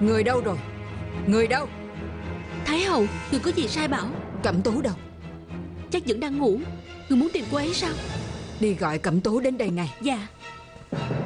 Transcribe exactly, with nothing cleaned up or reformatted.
Người đâu rồi? Người đâu? Thái hậu, người có gì sai bảo? Cẩm Tố đâu? Chắc vẫn đang ngủ. Người muốn tìm cô ấy sao? Đi gọi Cẩm Tố đến đây ngay. Dạ.